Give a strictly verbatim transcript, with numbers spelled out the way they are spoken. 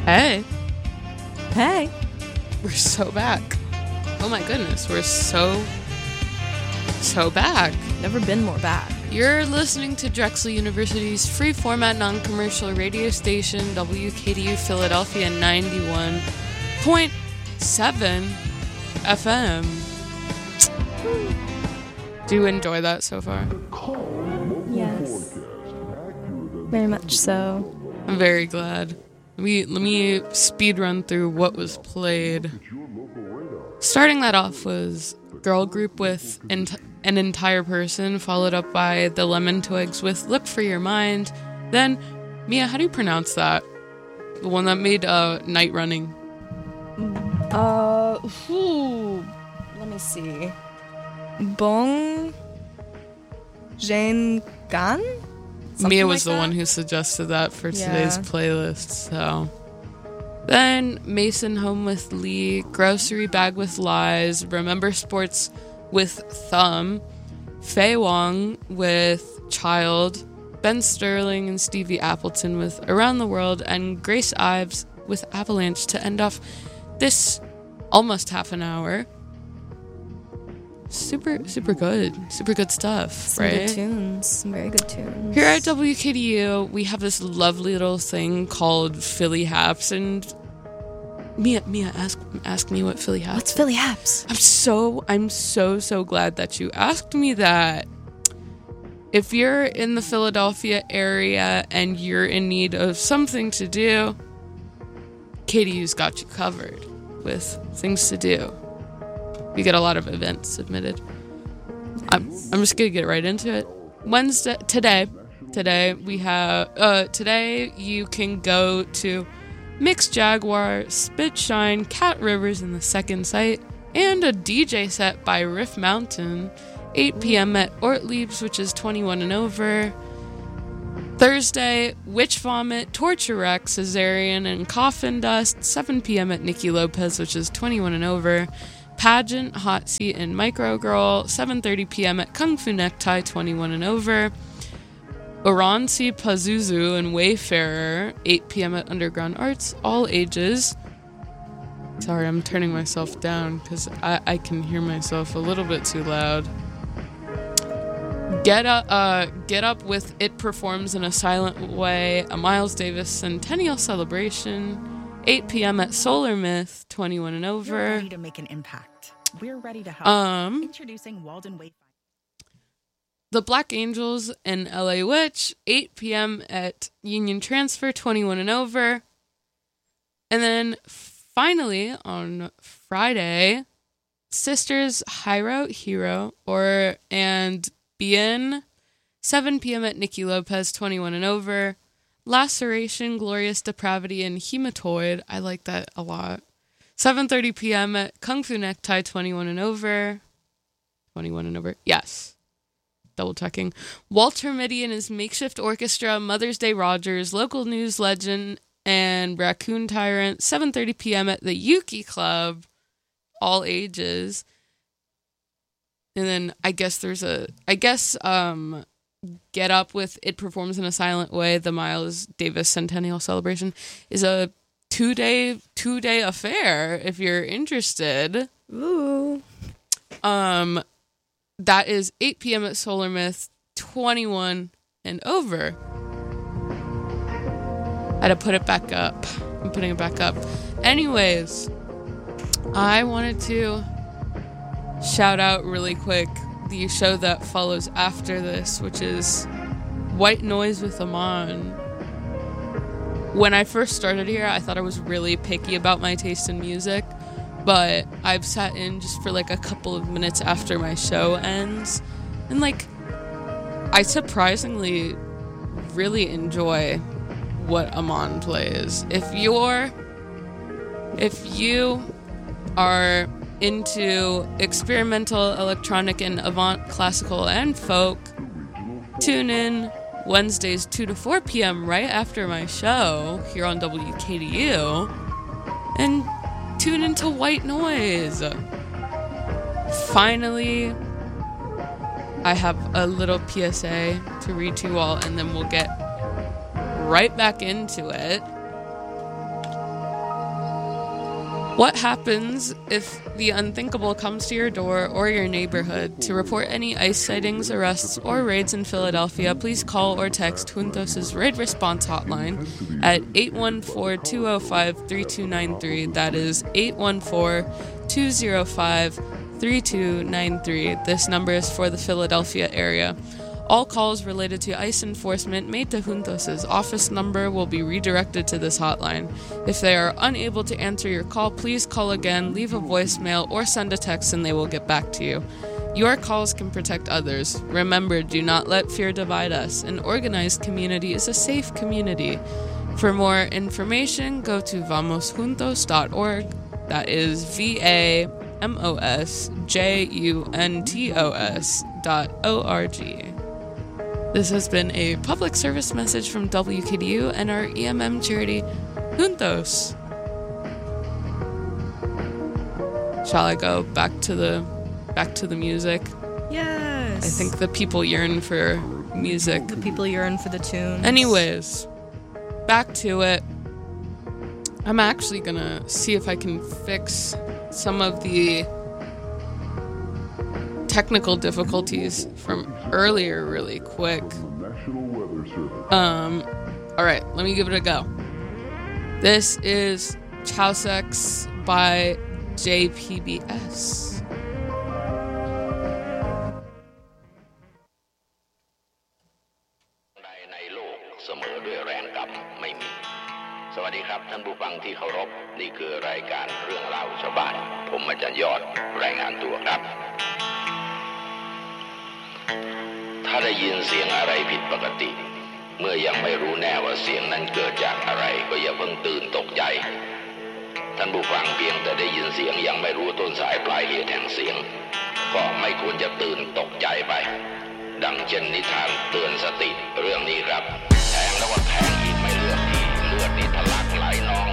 Hey. Hey. We're so back. Oh my goodness, we're so, so back. Never been more back. You're listening to Drexel University's free format non-commercial radio station, W K D U Philadelphia ninety-one point seven F M. Do you enjoy that so far? Yes. Very much so. I'm very glad. Let me, let me speed run through what was played. Starting that off was Girl Group with ent- An Entire Person, followed up by the Lemon Twigs with Look for Your Mind. Then, Mia, how do you pronounce that? The one that made uh, Night Running. Uh, whew. Let me see. Bong Jane Gan? Mia was like the that? one who suggested that for today's Yeah. playlist, so. Then Mason Home with Lee, Grocery Bag with Lies, Remember Sports with Thumb, Faye Wong with Child, Ben Sterling and Stevie Appleton with Around the World, and Grace Ives with Avalanche to end off this almost half an hour. Super, super good. Super good stuff, Some right? good tunes. Some very good tunes. Here at W K D U, we have this lovely little thing called Philly Haps, and Mia, Mia, ask ask me what Philly Haps. What's Philly Haps? I'm so, I'm so, so glad that you asked me that. If you're in the Philadelphia area and you're in need of something to do, K D U's got you covered with things to do. We get a lot of events submitted. I'm, I'm just gonna get right into it. Wednesday, today, today we have, uh, today you can go to Mix Jaguar, Spit Shine, Cat Rivers in the second site, and a D J set by Riff Mountain, eight p.m. at Ortlieb's, which is twenty-one and over. Thursday, Witch Vomit, Torture Wreck, Caesarean, and Coffin Dust, seven p.m. at Nikki Lopez, which is twenty-one and over. Pageant, Hot Seat, and Micro Girl, seven thirty p.m. at Kung Fu Necktie, twenty-one and over. Oransi, Pazuzu, and Wayfarer, eight p.m. at Underground Arts, all ages. Sorry, I'm turning myself down because I, I can hear myself a little bit too loud. Get up, uh, get up with It Performs in a Silent Way, a Miles Davis Centennial Celebration, eight p.m. at Solar Myth, twenty-one and over. We're ready to make an impact. We're ready to help. Um, Introducing Walden Wayfinder. The Black Angels and L A Witch, eight p.m. at Union Transfer, twenty-one and over. And then finally on Friday, Sisters Hiro Hero or and Bien, seven p.m. at Nikki Lopez, twenty-one and over. Laceration, Glorious Depravity, and Hematoid. I like that a lot. seven thirty p.m. at Kung Fu Necktie, twenty-one and over. twenty-one and over. Yes. Double checking. Walter Mitty and his Makeshift Orchestra, Mother's Day Rogers, Local News Legend, and Raccoon Tyrant, seven thirty p.m. at the Yuki Club, all ages. And then I guess there's a, I guess, um, Get Up with It Performs in a Silent Way, the Miles Davis Centennial Celebration, is a two-day, two-day affair, if you're interested. Ooh. Um... That is eight p.m. at Solar Myth, twenty-one and over. I had to put it back up. I'm putting it back up. Anyways, I wanted to shout out really quick the show that follows after this, which is White Noise with Amon. When I first started here, I thought I was really picky about my taste in music. But I've sat in just for like a couple of minutes after my show ends. And like, I surprisingly really enjoy what Amon plays. If you're, if you are into experimental, electronic, and avant classical and folk, tune in Wednesdays two to four p.m. right after my show here on W K D U. And tune into White Noise. Finally, I have a little P S A to read to you all, and then we'll get right back into it. What happens if the unthinkable comes to your door or your neighborhood? To report any ICE sightings, arrests, or raids in Philadelphia, please call or text Juntos' Raid Response Hotline at eight one four, two oh five, three two nine three. That is eight one four, two oh five, three two nine three. This number is for the Philadelphia area. All calls related to ICE enforcement made to Juntos' office number will be redirected to this hotline. If they are unable to answer your call, please call again, leave a voicemail, or send a text and they will get back to you. Your calls can protect others. Remember, do not let fear divide us. An organized community is a safe community. For more information, go to vamos juntos dot org. That is V A M O S J U N T O S dot O R G. This has been a public service message from W K D U and our E M M charity, Juntos. Shall I go back to the back to the music? Yes. I think the people yearn for music. the people yearn for the tunes. Anyways, back to it. I'm actually gonna see if I can fix some of the technical difficulties from earlier really quick. Um, alright, let me give it a go. This is Chowsex by J P B S. ในโลกเสมอด้วยแรงกรรมไม่มีสวัสดีครับท่านผู้ฟังที่เคารพนี่คือรายการเรื่องเล่าชาวบ้านผมอาจารย์ยอดรายงานตัวครับถ้าได้ยินเสียงอะไรผิดปกติเมื่อยังไม่รู้แน่ว่าเสียงนั้นเกิดจากอะไรก็อย่าเพิ่งตื่นตกใจท่านผู้ฟังเพียงแต่ได้ยินเสียงยังไม่รู้ต้นสายปลายเหตุแห่งเสียงก็ไม่ควรจะตื่นตกใจไปดังเช่นนิทานเตือนสติเรื่องนี้ครับแทงแล้วก็แทงอีกไม่เลือกที่เลือดนี่ทะลักไหลนอง